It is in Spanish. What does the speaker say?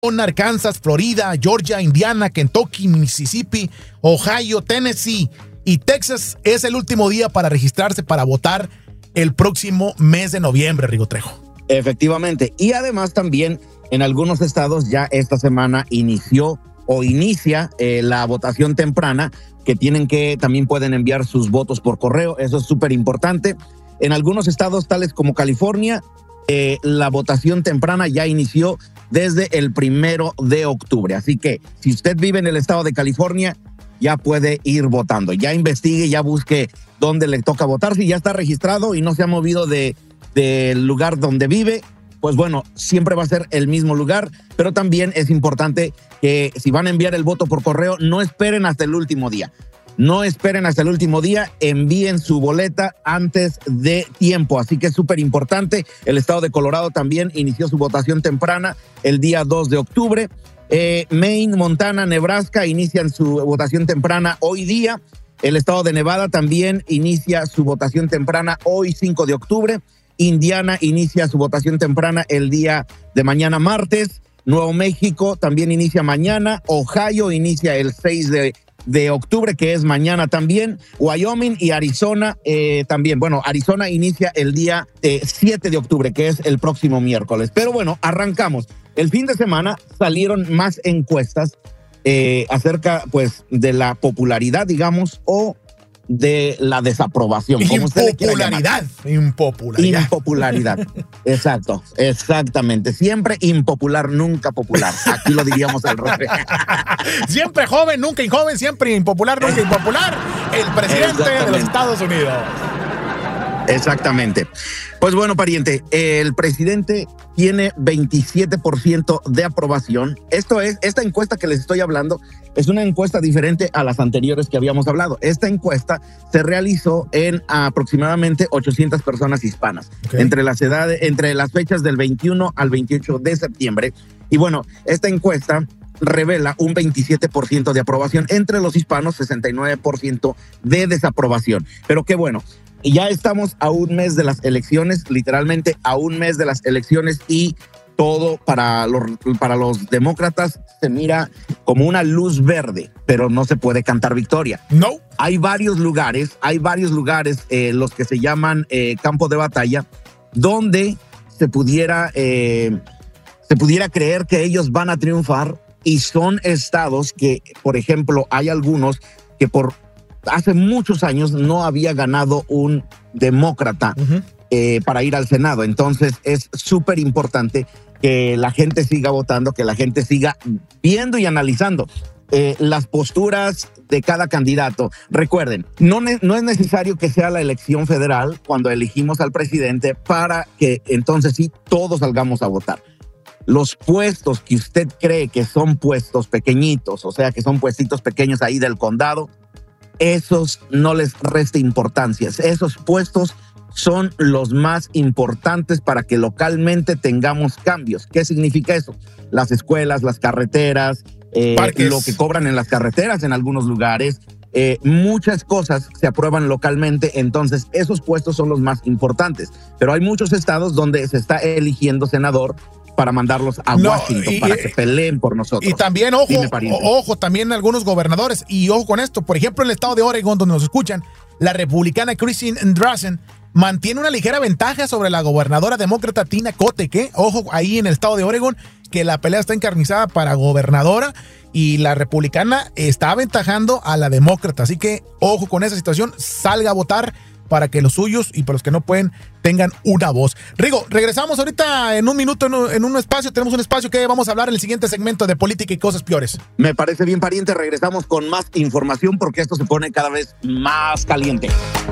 Arkansas, Florida, Georgia, Indiana, Kentucky, Mississippi, Ohio, Tennessee y Texas es el último día para registrarse para votar el próximo mes de noviembre, Rigo Trejo. Efectivamente. Y además también en algunos estados ya esta semana inicia la votación temprana, que también pueden enviar sus votos por correo. Eso es súper importante. En algunos estados tales como California, la votación temprana ya inició desde el 1 de octubre. Así que si usted vive en el estado de California, ya puede ir votando. Ya investigue, ya busque dónde le toca votar. Si ya está registrado y no se ha movido del lugar donde vive, pues bueno, siempre va a ser el mismo lugar. Pero también es importante que si van a enviar el voto por correo, no esperen hasta el último día. No esperen hasta el último día, envíen su boleta antes de tiempo. Así que es súper importante. El estado de Colorado también inició su votación temprana el día 2 de octubre. Maine, Montana, Nebraska inician su votación temprana hoy día. El estado de Nevada también inicia su votación temprana hoy 5 de octubre. Indiana inicia su votación temprana el día de mañana martes. Nuevo México también inicia mañana. Ohio inicia el 6 de octubre, que es mañana también. Wyoming y Arizona también. Bueno, Arizona inicia el día 7 de octubre, que es el próximo miércoles. Pero bueno, arrancamos. El fin de semana salieron más encuestas acerca, pues, de la popularidad, digamos, o de la desaprobación. Impopularidad. Exacto, exactamente. Siempre impopular, nunca popular. Aquí lo diríamos al revés. Siempre joven, nunca injoven, siempre impopular, nunca impopular. El presidente de los Estados Unidos. Exactamente. Pues bueno, pariente, el presidente tiene 27% de aprobación. Esta encuesta que les estoy hablando es una encuesta diferente a las anteriores que habíamos hablado. Esta encuesta se realizó en aproximadamente 800 personas hispanas, entre las fechas del 21 al 28 de septiembre. Y bueno, esta encuesta revela un 27% de aprobación entre los hispanos, 69% de desaprobación. Pero qué bueno. Y ya estamos a un mes de las elecciones, literalmente a un mes de las elecciones, y todo para los demócratas se mira como una luz verde, pero no se puede cantar victoria. No. Hay varios lugares, los que se llaman campo de batalla, donde se pudiera creer que ellos van a triunfar, y son estados que, por ejemplo, hay algunos que hace muchos años no había ganado un demócrata para ir al Senado. Entonces es súper importante que la gente siga votando, que la gente siga viendo y analizando las posturas de cada candidato. Recuerden, no es necesario que sea la elección federal cuando elegimos al presidente para que entonces sí todos salgamos a votar. Los puestos que usted cree que son puestos pequeñitos, o sea, que son puestitos pequeños ahí del condado, esos no les resta importancia. Esos puestos son los más importantes para que localmente tengamos cambios. ¿Qué significa eso? Las escuelas, las carreteras, lo que cobran en las carreteras en algunos lugares, muchas cosas se aprueban localmente. Entonces esos puestos son los más importantes. Pero hay muchos estados donde se está eligiendo senador para mandarlos a Washington, para que peleen por nosotros. Y también, ojo, también algunos gobernadores, y ojo con esto, por ejemplo, en el estado de Oregon, donde nos escuchan, la republicana Christine Andreessen mantiene una ligera ventaja sobre la gobernadora demócrata Tina Kotek. Ojo, ahí en el estado de Oregon, que la pelea está encarnizada para gobernadora, y la republicana está aventajando a la demócrata. Así que, ojo con esa situación, salga a votar para que los suyos y para los que no pueden tengan una voz. Rigo, regresamos ahorita en un minuto, en un espacio. Tenemos un espacio que vamos a hablar en el siguiente segmento de política y cosas peores. Me parece bien, pariente. Regresamos con más información porque esto se pone cada vez más caliente.